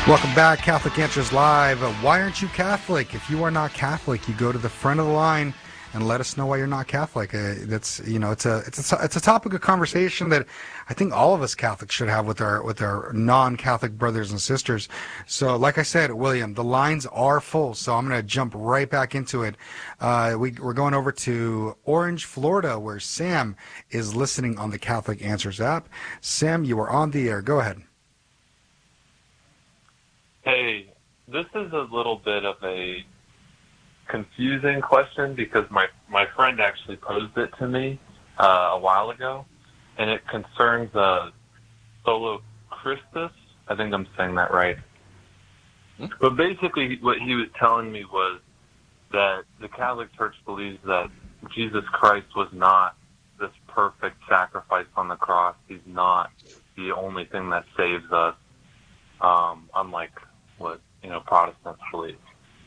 Welcome back, Catholic Answers Live. Why aren't you Catholic? If you are not Catholic, you go to the front of the line and let us know why you're not Catholic. That's it's a topic of conversation that I think all of us Catholics should have with our non-Catholic brothers and sisters. So, like I said, William, the lines are full, so I'm going to jump right back into it. We're going over to Orange, Florida, where Sam is listening on the Catholic Answers app. Sam, you are on the air. Go ahead. Hey, this is a little bit of a confusing question because my friend actually posed it to me a while ago, and it concerns Solo Christus. I think I'm saying that right. But basically what he was telling me was that the Catholic Church believes that Jesus Christ was not this perfect sacrifice on the cross. He's not the only thing that saves us, unlike what Protestants believe.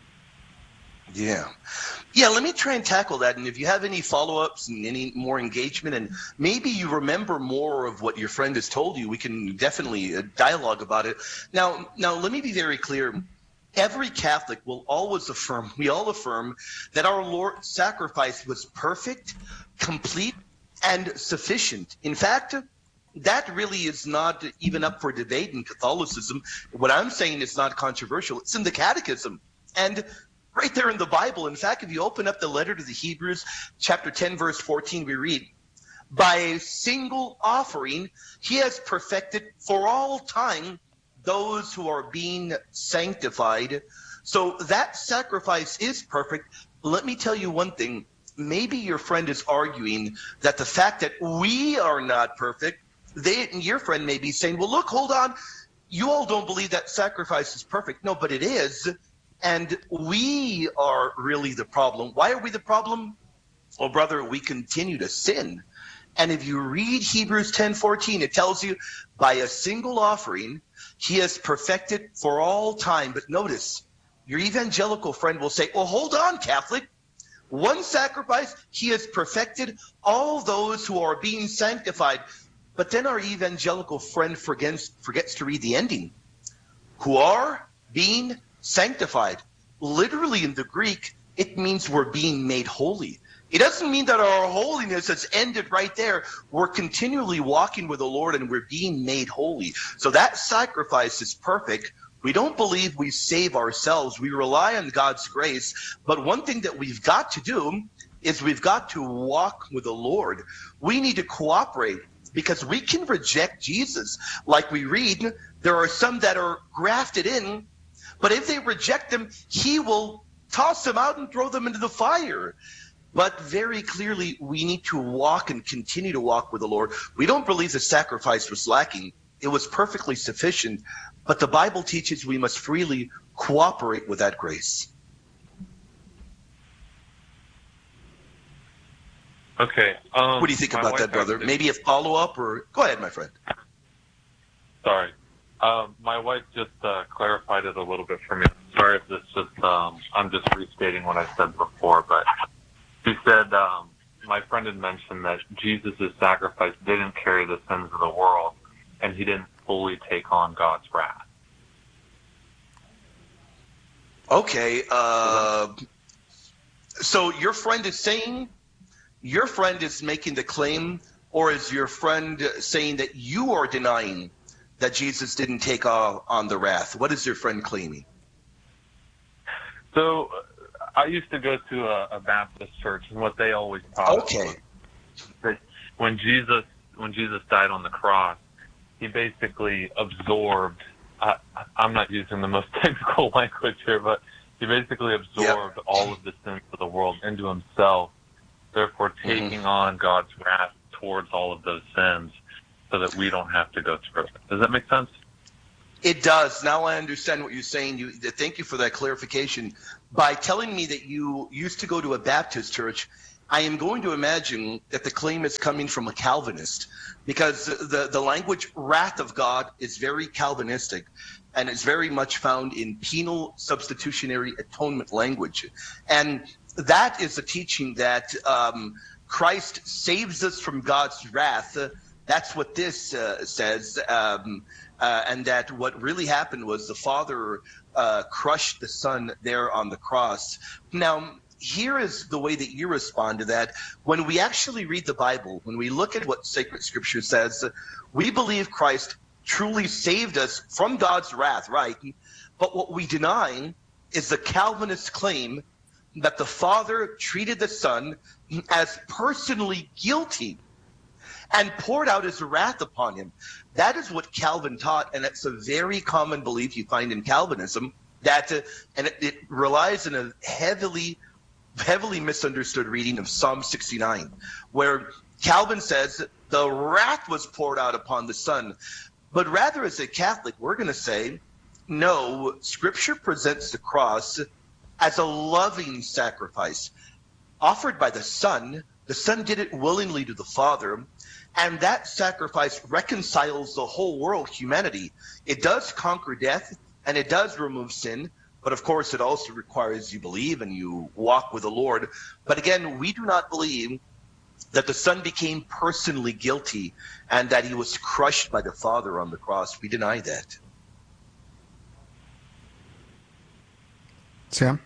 Yeah, let me try and tackle that. And if you have any follow-ups and any more engagement, and maybe you remember more of what your friend has told you, we can definitely dialogue about it. Now, let me be very clear. Every Catholic will always affirm, we all affirm, that our Lord's sacrifice was perfect, complete, and sufficient. In fact, that really is not even up for debate in Catholicism. What I'm saying is not controversial. It's in the Catechism. And right there in the Bible, in fact, if you open up the letter to the Hebrews, chapter 10, verse 14, we read, by a single offering, he has perfected for all time those who are being sanctified. So that sacrifice is perfect. Let me tell you one thing. Maybe your friend is arguing that the fact that we are not perfect, your friend may be saying, well, look, hold on. You all don't believe that sacrifice is perfect. No, but it is. And we are really the problem. Why are we the problem? Well, brother, we continue to sin. And if you read Hebrews 10:14, it tells you by a single offering, he has perfected for all time. But notice, your evangelical friend will say, well, hold on, Catholic. One sacrifice, he has perfected all those who are being sanctified. But then our evangelical friend forgets to read the ending. Who are being sanctified. Literally in the Greek, it means we're being made holy. It doesn't mean that our holiness has ended right there. We're continually walking with the Lord and we're being made holy. So that sacrifice is perfect. We don't believe we save ourselves. We rely on God's grace. But one thing that we've got to do is we've got to walk with the Lord. We need to cooperate. Because we can reject Jesus. Like we read, there are some that are grafted in, but if they reject him, he will toss them out and throw them into the fire. But very clearly, we need to walk and continue to walk with the Lord. We don't believe the sacrifice was lacking. It was perfectly sufficient. But the Bible teaches we must freely cooperate with that grace. Okay. What do you think about that, brother? Maybe a follow-up, or go ahead, my friend. Sorry. My wife just clarified it a little bit for me. Sorry if this just, I'm just restating what I said before, but she said my friend had mentioned that Jesus' sacrifice didn't carry the sins of the world, and he didn't fully take on God's wrath. Okay. So your friend is saying... Your friend is making the claim, or is your friend saying that you are denying that Jesus didn't take on the wrath? What is your friend claiming? So I used to go to a Baptist church, and what they always taught us was that when Jesus died on the cross, he basically absorbed, I'm not using the most technical language here, but he basically absorbed all of the sins of the world into himself, therefore taking on God's wrath towards all of those sins so that we don't have to go through it. Does that make sense? It does. Now I understand what you're saying. Thank you for that clarification. By telling me that you used to go to a Baptist church, I am going to imagine that the claim is coming from a Calvinist, because the language wrath of God is very Calvinistic, and it's very much found in penal substitutionary atonement language. And that is a teaching that Christ saves us from God's wrath That's what this says, and that what really happened was the Father crushed the Son there on the cross. Now, here is the way that you respond to that. When we actually read the Bible, when we look at what sacred scripture says, we believe Christ truly saved us from God's wrath, right? But what we deny is the Calvinist claim that the Father treated the Son as personally guilty and poured out his wrath upon him. That is what Calvin taught, and it's a very common belief you find in Calvinism, that and it relies on a heavily misunderstood reading of Psalm 69, where Calvin says the wrath was poured out upon the Son. But rather, as a Catholic, we're going to say, no, Scripture presents the cross as a loving sacrifice offered by the Son. The Son did it willingly to the Father, and that sacrifice reconciles the whole world, humanity. It does conquer death, and it does remove sin, but of course it also requires you believe and you walk with the Lord. But again, we do not believe that the Son became personally guilty and that he was crushed by the Father on the cross. We deny that. Sam?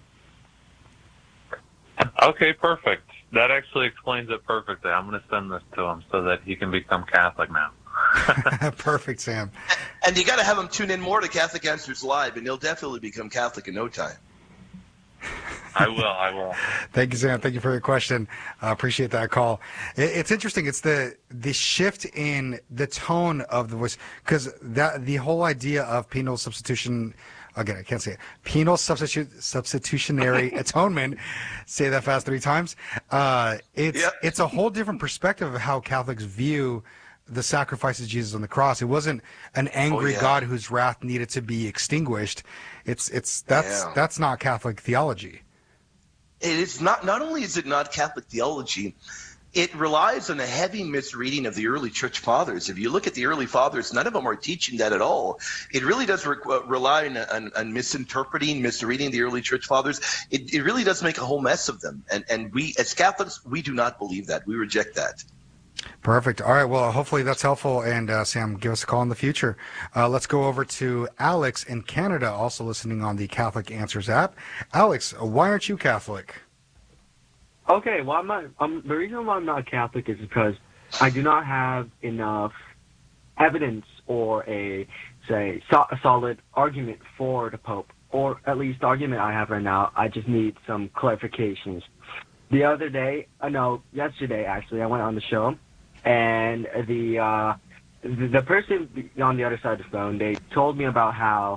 Okay, perfect. That actually explains it perfectly. I'm going to send this to him so that he can become Catholic now. Perfect, Sam. And you got to have him tune in more to Catholic Answers Live, and he'll definitely become Catholic in no time. I will. Thank you, Sam. Thank you for your question. Appreciate that call. It's interesting. It's the shift in the tone of the voice, because the whole idea of penal substitution. Again, I can't say it. Penal substitutionary atonement. Say that fast 3 times. It's a whole different perspective of how Catholics view the sacrifice of Jesus on the cross. It wasn't an angry God whose wrath needed to be extinguished. That's not Catholic theology. It is not. Not only is it not Catholic theology, it relies on a heavy misreading of the early church fathers. If you look at the early fathers, none of them are teaching that at all. It really does rely on misinterpreting, misreading the early church fathers. It really does make a whole mess of them. And we, as Catholics, we do not believe that. We reject that. Perfect. All right. Well, hopefully that's helpful. And Sam, give us a call in the future. Let's go over to Alex in Canada, also listening on the Catholic Answers app. Alex, why aren't you Catholic? Okay. Well, the reason why I'm not Catholic is because I do not have enough evidence or a solid argument for the Pope, or at least the argument I have right now. I just need some clarifications. The other day, yesterday actually, I went on the show, and the person on the other side of the phone, they told me about how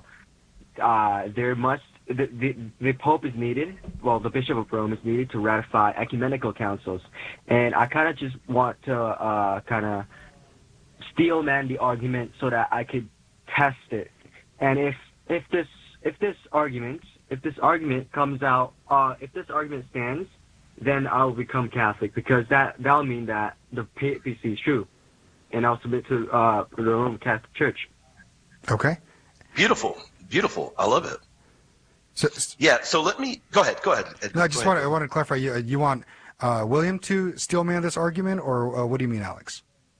the Pope is needed, well, the Bishop of Rome is needed to ratify ecumenical councils, and I kind of just want to kind of steel man the argument so that I could test it, and if this argument comes out, if this argument stands, then I'll become Catholic, because that'll mean that the papacy is true, and I'll submit to the Roman Catholic Church. Okay. Beautiful. I love it. So let me go ahead. No, I want to clarify. You want William to steel man this argument, or what do you mean, Alex?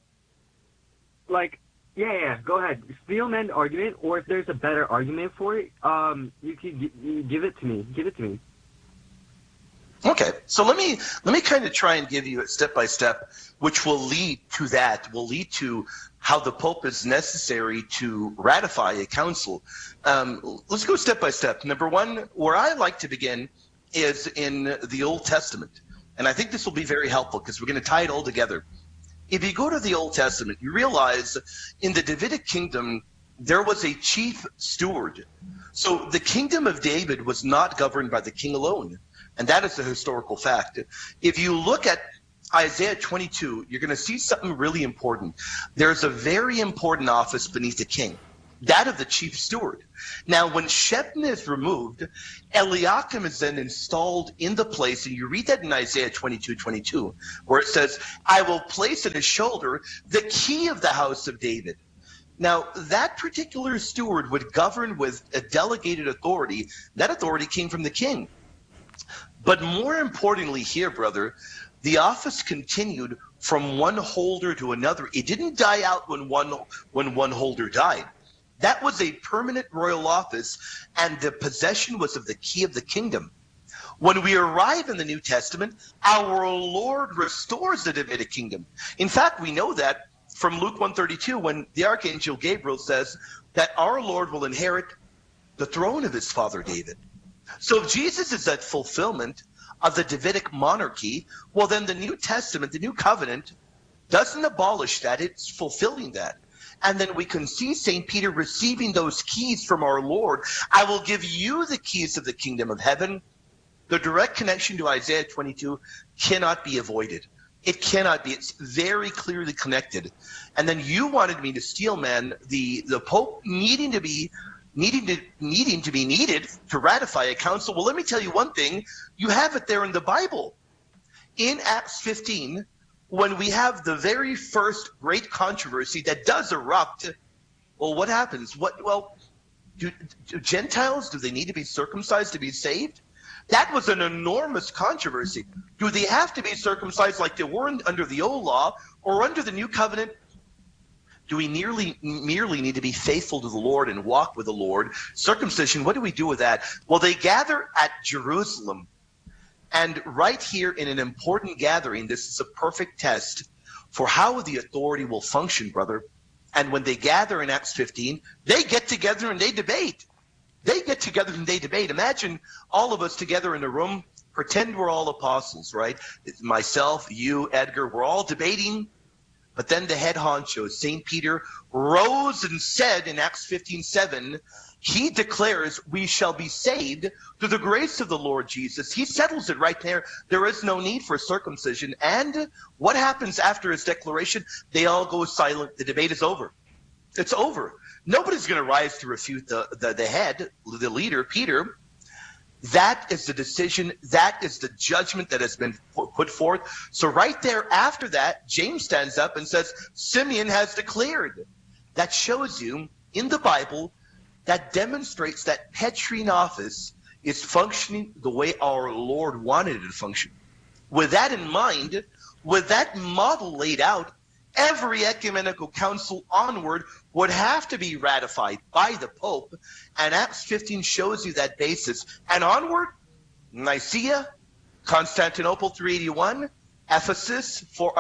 Yeah. Go ahead. Steel man the argument, or if there's a better argument for it, you can give it to me. Give it to me. Okay, so let me kind of try and give you a step-by-step, which will lead to how the Pope is necessary to ratify a council. Let's go step-by-step. Number one, where I like to begin is in the Old Testament. And I think this will be very helpful because we're going to tie it all together. If you go to the Old Testament, you realize in the Davidic kingdom, there was a chief steward. So the kingdom of David was not governed by the king alone. And that is a historical fact. If you look at Isaiah 22, you're going to see something really important. There's a very important office beneath the king, that of the chief steward. Now, when Shebna is removed, Eliakim is then installed in the place, and you read that in Isaiah 22:22, where it says, I will place on his shoulder the key of the house of David. Now, that particular steward would govern with a delegated authority. That authority came from the king. But more importantly here, brother, the office continued from one holder to another. It didn't die out when one holder died. That was a permanent royal office, and the possession was of the key of the kingdom. When we arrive in the New Testament, our Lord restores the Davidic kingdom. In fact, we know that from Luke 1:32, when the Archangel Gabriel says that our Lord will inherit the throne of his father David. So if Jesus is that fulfillment of the Davidic monarchy, well then the New Testament, the New Covenant, doesn't abolish that, it's fulfilling that. And then we can see St. Peter receiving those keys from our Lord. I will give you the keys of the kingdom of heaven. The direct connection to Isaiah 22 cannot be avoided. It cannot be. It's very clearly connected. And then you wanted me to steal, man, the Pope needing to be needed to ratify a council. Well, let me tell you one thing. You have it there in the Bible. In Acts 15, when we have the very first great controversy that does erupt, well, what happens? Do Gentiles, do they need to be circumcised to be saved? That was an enormous controversy. Do they have to be circumcised like they were under the old law, or under the new covenant? Do we merely need to be faithful to the Lord and walk with the Lord? Circumcision, what do we do with that? Well, they gather at Jerusalem. And right here in an important gathering, this is a perfect test for how the authority will function, brother. And when they gather in Acts 15, they get together and they debate. They get together and they debate. Imagine all of us together in a room. Pretend we're all apostles, right? It's myself, you, Edgar, we're all debating. But then the head honcho, St. Peter, rose and said in Acts 15:7, he declares we shall be saved through the grace of the Lord Jesus. He settles it right there. There is no need for circumcision. And what happens after his declaration? They all go silent. The debate is over. It's over. Nobody's going to rise to refute the head, the leader, Peter. That is the decision. That is the judgment that has been put forth. So right there after that, James stands up and says, Simeon has declared. That shows you in the Bible, that demonstrates that Petrine office is functioning the way our Lord wanted it to function. With that in mind, with that model laid out, every ecumenical council onward would have to be ratified by the Pope, and Acts 15 shows you that basis. And onward, Nicaea, Constantinople 381, Ephesus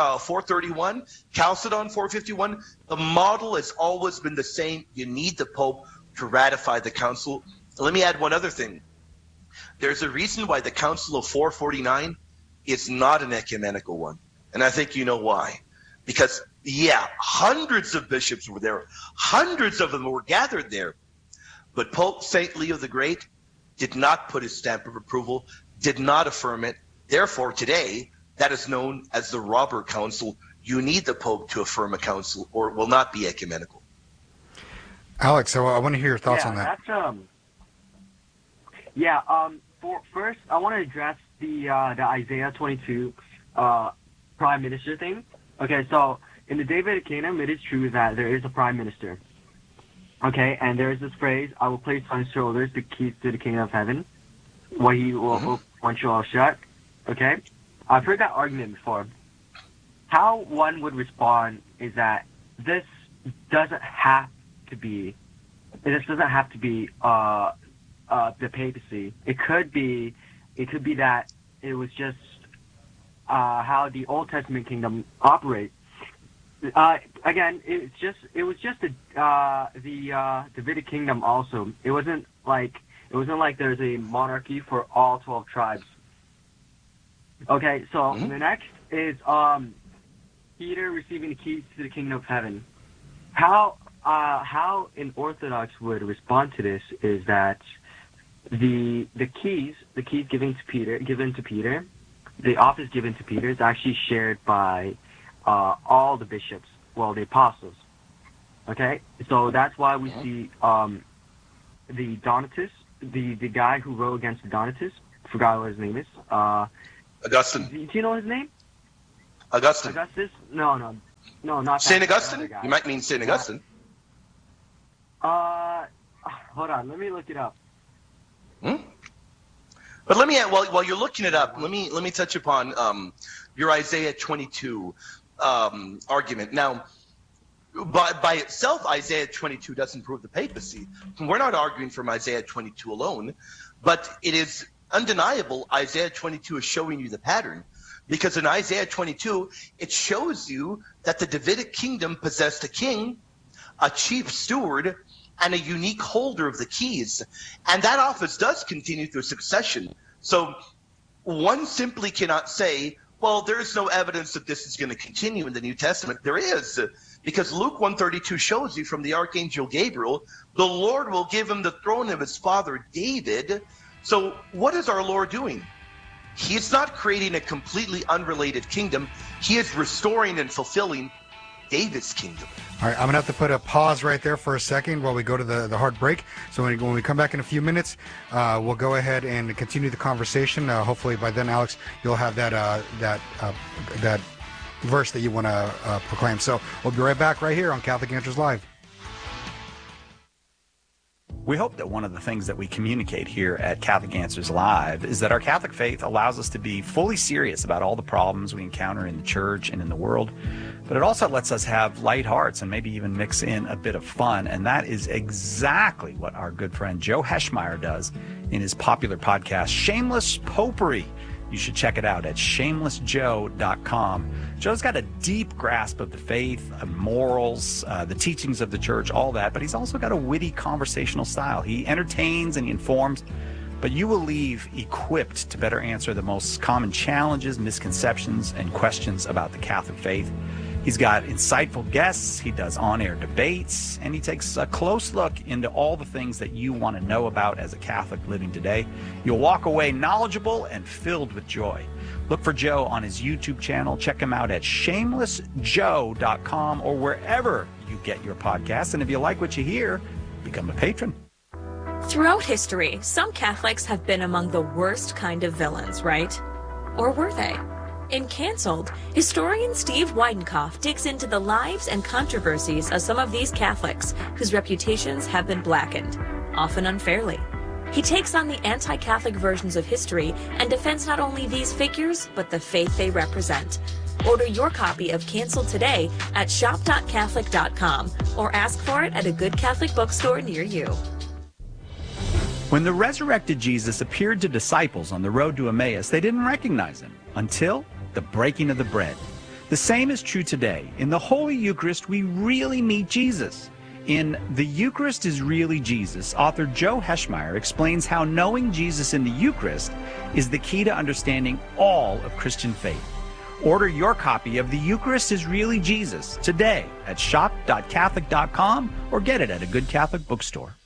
431, Chalcedon 451. The model has always been the same. You need the Pope to ratify the council. Let me add one other thing. There's a reason why the Council of 449 is not an ecumenical one, and I think you know why. Because, yeah, hundreds of bishops were there. Hundreds of them were gathered there. But Pope St. Leo the Great did not put his stamp of approval, did not affirm it. Therefore, today, that is known as the Robber Council. You need the Pope to affirm a council, or it will not be ecumenical. Alex, so I want to hear your thoughts on that. First, I want to address the Isaiah 22 prime minister thing. Okay, so in the Davidic kingdom, it is true that there is a prime minister. Okay, and there is this phrase, I will place on his shoulders the keys to the kingdom of heaven, what he will open, one shall shut. Okay, I've heard that argument before. How one would respond is that this doesn't have to be the papacy. It could be that it was just how the Old Testament kingdom operates. Again, it was just the Davidic kingdom also. It wasn't like there's a monarchy for all 12 tribes. Okay, so the next is Peter receiving the keys to the kingdom of heaven. How an Orthodox would respond to this is that the keys given to Peter, the office given to Peter is actually shared by all the bishops, well, the apostles. Okay, so that's why we see the Donatists, the guy who wrote against the Donatists, forgot what his name is. Augustine. Do you know his name? Augustine. Augustus? No, not Saint Augustine. You might mean Saint Augustine. Hold on, let me look it up. But let me while you're looking it up, let me touch upon your Isaiah 22. argument. Now, by itself, Isaiah 22 doesn't prove the papacy. We're not arguing from Isaiah 22 alone, but it is undeniable Isaiah 22 is showing you the pattern. Because in Isaiah 22, it shows you that the Davidic kingdom possessed a king, a chief steward, and a unique holder of the keys. And that office does continue through succession. So one simply cannot say, well, there is no evidence that this is going to continue in the New Testament. There is, because Luke 132 shows you from the archangel Gabriel, the Lord will give him the throne of his father David. So what is our Lord doing? He is not creating a completely unrelated kingdom. He is restoring and fulfilling David's kingdom. All right, I'm going to have to put a pause right there for a second while we go to the hard break. So when we come back in a few minutes, we'll go ahead and continue the conversation. Hopefully by then, Alex, you'll have that verse that you want to proclaim. So we'll be right back right here on Catholic Answers Live. We hope that one of the things that we communicate here at Catholic Answers Live is that our Catholic faith allows us to be fully serious about all the problems we encounter in the church and in the world, but it also lets us have light hearts and maybe even mix in a bit of fun, and that is exactly what our good friend Joe Heschmeyer does in his popular podcast, Shameless Popery. You should check it out at shamelessjoe.com. Joe's got a deep grasp of the faith, morals, the teachings of the church, all that, but he's also got a witty conversational style. He entertains and he informs, but you will leave equipped to better answer the most common challenges, misconceptions, and questions about the Catholic faith. He's got insightful guests, he does on-air debates, and he takes a close look into all the things that you want to know about as a Catholic living today. You'll walk away knowledgeable and filled with joy. Look for Joe on his YouTube channel. Check him out at shamelessjoe.com or wherever you get your podcasts. And if you like what you hear, become a patron. Throughout history, some Catholics have been among the worst kind of villains, right? Or were they? In Cancelled, historian Steve Weidenkopf digs into the lives and controversies of some of these Catholics whose reputations have been blackened, often unfairly. He takes on the anti-Catholic versions of history and defends not only these figures, but the faith they represent. Order your copy of Cancelled today at shop.catholic.com or ask for it at a good Catholic bookstore near you. When the resurrected Jesus appeared to disciples on the road to Emmaus, they didn't recognize him until the breaking of the bread. The same is true today. In the Holy Eucharist, we really meet Jesus. In The Eucharist is Really Jesus, author Joe Heschmeyer explains how knowing Jesus in the Eucharist is the key to understanding all of Christian faith. Order your copy of The Eucharist is Really Jesus today at shop.catholic.com or get it at a good Catholic bookstore.